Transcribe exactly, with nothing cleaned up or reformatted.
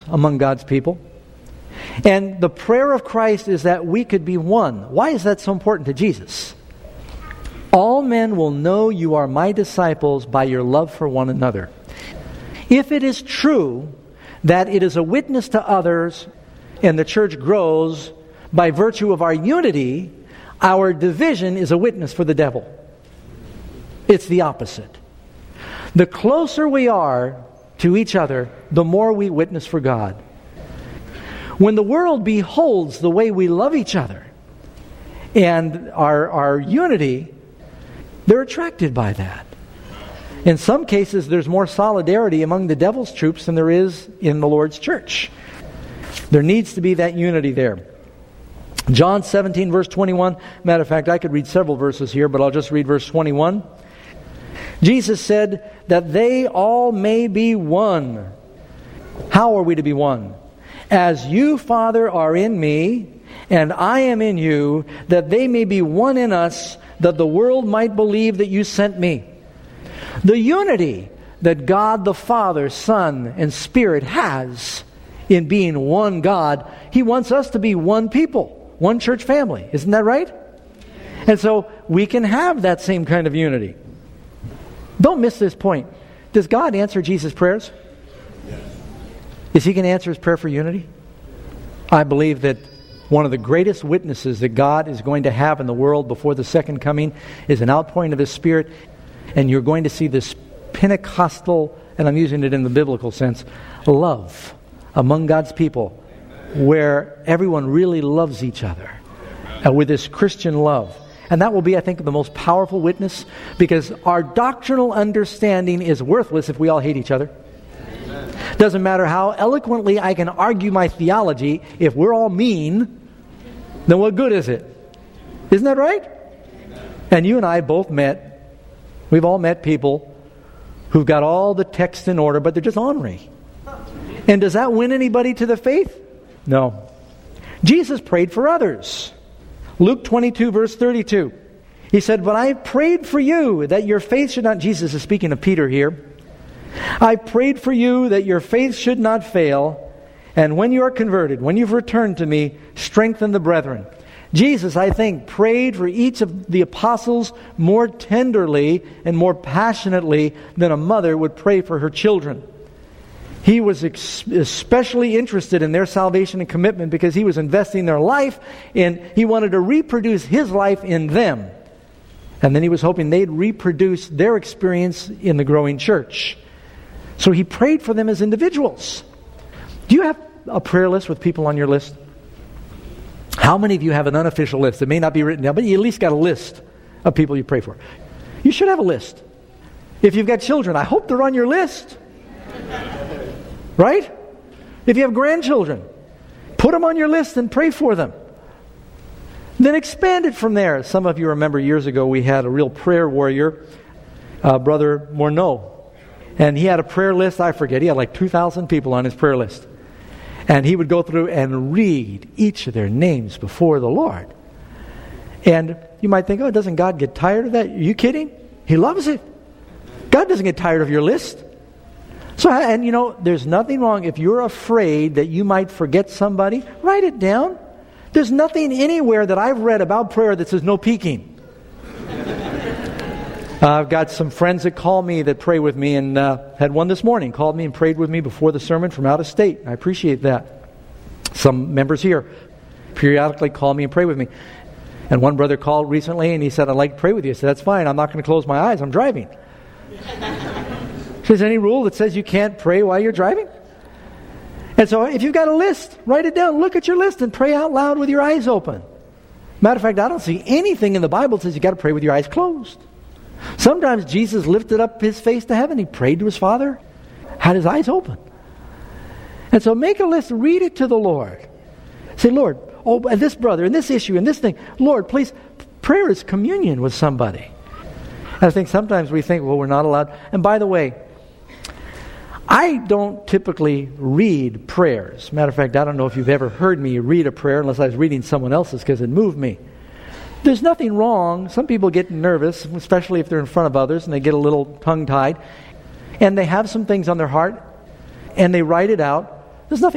among God's people. And the prayer of Christ is that we could be one. Why is that so important to Jesus? All men will know you are my disciples by your love for one another. If it is true that it is a witness to others and the church grows by virtue of our unity, our division is a witness for the devil. It's the opposite. The closer we are to each other, the more we witness for God. When the world beholds the way we love each other and our, our unity, they're attracted by that. In some cases, there's more solidarity among the devil's troops than there is in the Lord's church. There needs to be that unity there. John seventeen, verse twenty-one. Matter of fact, I could read several verses here, but I'll just read verse twenty-one. Jesus said that they all may be one. How are we to be one? As you, Father, are in me, and I am in you, that they may be one in us, that the world might believe that you sent me. The unity that God the Father, Son, and Spirit has in being one God, He wants us to be one people, one church family. Isn't that right? And so we can have that same kind of unity. Don't miss this point. Does God answer Jesus' prayers? Yes. Is He going to answer His prayer for unity? I believe that one of the greatest witnesses that God is going to have in the world before the second coming is an outpouring of His Spirit. And you're going to see this Pentecostal, and I'm using it in the biblical sense, love among God's people, where everyone really loves each other uh, with this Christian love. And that will be, I think, the most powerful witness, because our doctrinal understanding is worthless if we all hate each other. Doesn't matter how eloquently I can argue my theology, if we're all mean, then what good is it? Isn't that right? And you and I both met, we've all met people who've got all the text in order, but they're just ornery. And does that win anybody to the faith? No. Jesus prayed for others. Luke twenty-two, verse thirty-two. He said, "But I prayed for you that your faith should not..." Jesus is speaking of Peter here. "I prayed for you that your faith should not fail. And when you are converted, when you've returned to me, strengthen the brethren." Jesus, I think, prayed for each of the apostles more tenderly and more passionately than a mother would pray for her children. He was ex- especially interested in their salvation and commitment because He was investing their life, and He wanted to reproduce His life in them. And then He was hoping they'd reproduce their experience in the growing church. So He prayed for them as individuals. Do you have a prayer list with people on your list? How many of you have an unofficial list? It may not be written down, but you at least got a list of people you pray for. You should have a list. If you've got children, I hope they're on your list. Right? If you have grandchildren, put them on your list and pray for them. Then expand it from there. Some of you remember years ago we had a real prayer warrior, uh, Brother Morneau. And he had a prayer list, I forget, he had like two thousand people on his prayer list. And he would go through and read each of their names before the Lord. And you might think, oh, doesn't God get tired of that? Are you kidding? He loves it. God doesn't get tired of your list. So, and you know, there's nothing wrong if you're afraid that you might forget somebody, write it down. There's nothing anywhere that I've read about prayer that says no peeking. uh, I've got some friends that call me that pray with me, and uh, had one this morning called me and prayed with me before the sermon from out of state. I appreciate that. Some members here periodically call me and pray with me. And one brother called recently and he said, "I'd like to pray with you." I said, "That's fine. I'm not going to close my eyes. I'm driving." Is there any rule that says you can't pray while you're driving? And so if you've got a list, write it down. Look at your list and pray out loud with your eyes open. Matter of fact, I don't see anything in the Bible that says you've got to pray with your eyes closed. Sometimes Jesus lifted up His face to heaven. He prayed to His Father, had His eyes open. And so make a list, read it to the Lord. Say, "Lord, oh, and this brother, and this issue, and this thing. Lord, please," prayer is communion with somebody. And I think sometimes we think, well, we're not allowed. And by the way, I don't typically read prayers. Matter of fact, I don't know if you've ever heard me read a prayer unless I was reading someone else's because it moved me. There's nothing wrong. Some people get nervous, especially if they're in front of others, and they get a little tongue-tied. And they have some things on their heart, and they write it out. There's nothing